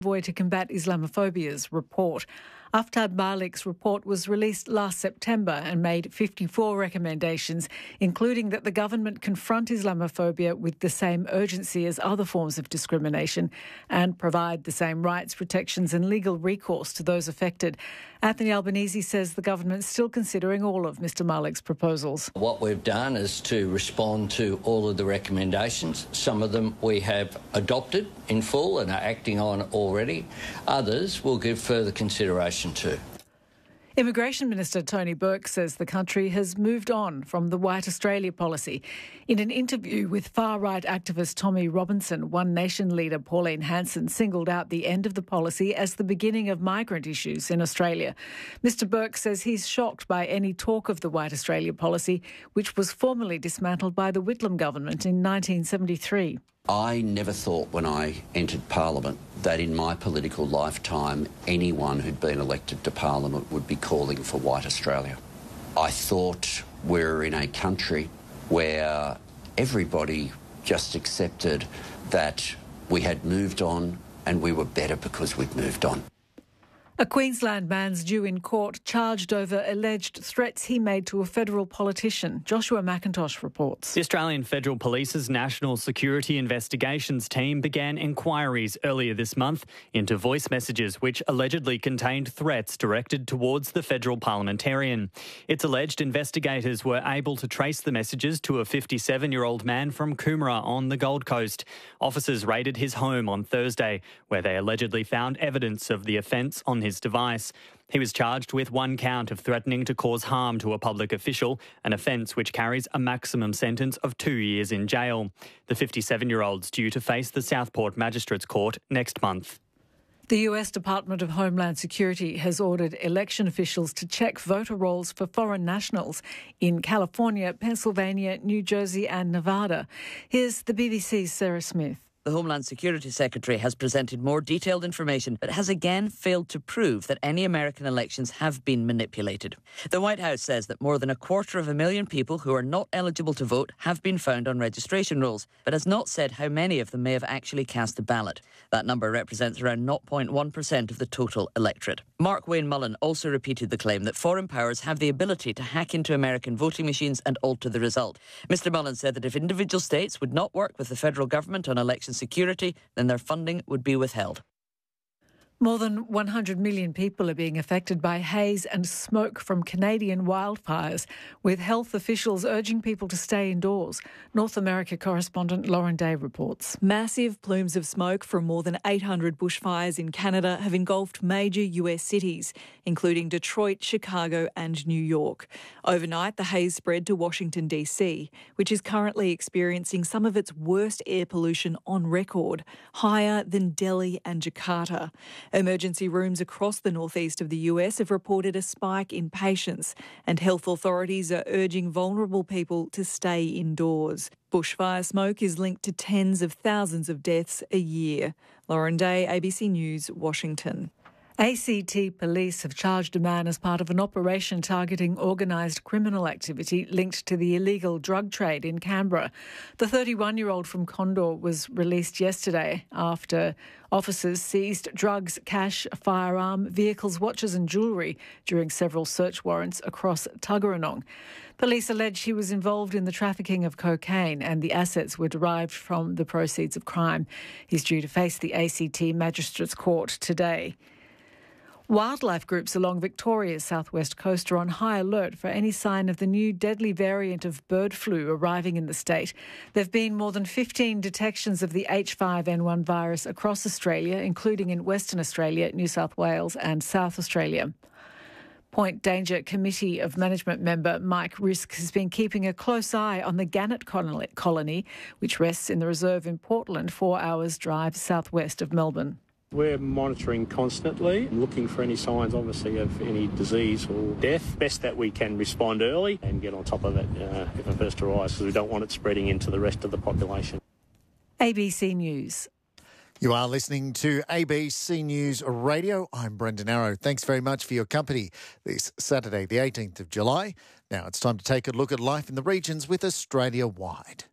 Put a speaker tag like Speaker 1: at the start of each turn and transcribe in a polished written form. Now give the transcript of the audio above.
Speaker 1: Envoy to Combat Islamophobia's report. Aftad Malik's report was released last September and made 54 recommendations, including that the government confront Islamophobia with the same urgency as other forms of discrimination and provide the same rights, protections and legal recourse to those affected. Anthony Albanese says the government's still considering all of Mr Malik's proposals.
Speaker 2: What we've done is to respond to all of the recommendations. Some of them we have adopted in full and are acting on already. Others will give further consideration to.
Speaker 1: Immigration Minister Tony Burke says the country has moved on from the White Australia policy. In an interview with far-right activist Tommy Robinson, One Nation leader Pauline Hanson singled out the end of the policy as the beginning of migrant issues in Australia. Mr Burke says he's shocked by any talk of the White Australia policy, which was formally dismantled by the Whitlam government in 1973.
Speaker 3: I never thought when I entered Parliament that in my political lifetime anyone who'd been elected to Parliament would be calling for White Australia. I thought we're in a country where everybody just accepted that we had moved on and we were better because we'd moved on.
Speaker 1: A Queensland man's due in court charged over alleged threats he made to a federal politician. Joshua McIntosh reports.
Speaker 4: The Australian Federal Police's National Security Investigations team began inquiries earlier this month into voice messages which allegedly contained threats directed towards the federal parliamentarian. It's alleged investigators were able to trace the messages to a 57-year-old man from Coomera on the Gold Coast. Officers raided his home on Thursday, where they allegedly found evidence of the offence on his device. He was charged with one count of threatening to cause harm to a public official, an offence which carries a maximum sentence of 2 years in jail. The 57-year-old's due to face the Southport Magistrates Court next month.
Speaker 1: The US Department of Homeland Security has ordered election officials to check voter rolls for foreign nationals in California, Pennsylvania, New Jersey and Nevada. Here's the BBC's Sarah Smith.
Speaker 5: The Homeland Security Secretary has presented more detailed information but has again failed to prove that any American elections have been manipulated. The White House says that more than 250,000 people who are not eligible to vote have been found on registration rolls, but has not said how many of them may have actually cast a ballot. That number represents around 0.1% of the total electorate. Mark Wayne Mullen also repeated the claim that foreign powers have the ability to hack into American voting machines and alter the result. Mr Mullen said that if individual states would not work with the federal government on election security, then their funding would be withheld.
Speaker 1: More than 100 million people are being affected by haze and smoke from Canadian wildfires, with health officials urging people to stay indoors. North America correspondent Lauren Day reports.
Speaker 6: Massive plumes of smoke from more than 800 bushfires in Canada have engulfed major US cities, including Detroit, Chicago and New York. Overnight, the haze spread to Washington, D.C., which is currently experiencing some of its worst air pollution on record, higher than Delhi and Jakarta. Emergency rooms across the northeast of the US have reported a spike in patients, and health authorities are urging vulnerable people to stay indoors. Bushfire smoke is linked to tens of thousands of deaths a year. Lauren Day, ABC News, Washington.
Speaker 1: ACT police have charged a man as part of an operation targeting organised criminal activity linked to the illegal drug trade in Canberra. The 31-year-old from Condor was released yesterday after officers seized drugs, cash, a firearm, vehicles, watches and jewellery during several search warrants across Tuggeranong. Police allege he was involved in the trafficking of cocaine and the assets were derived from the proceeds of crime. He's due to face the ACT Magistrates Court today. Wildlife groups along Victoria's southwest coast are on high alert for any sign of the new deadly variant of bird flu arriving in the state. There have been more than 15 detections of the H5N1 virus across Australia, including in Western Australia, New South Wales and South Australia. Point Danger Committee of Management member Mike Risk has been keeping a close eye on the gannet colony, which rests in the reserve in Portland, 4 hours drive southwest of Melbourne.
Speaker 7: We're monitoring constantly, looking for any signs, obviously, of any disease or death. Best that we can respond early and get on top of it if it first arrives, because we don't want it spreading into the rest of the population.
Speaker 1: ABC News.
Speaker 8: You are listening to ABC News Radio. I'm Brendan Arrow. Thanks very much for your company this Saturday, the 18th of July. Now it's time to take a look at life in the regions with Australia Wide.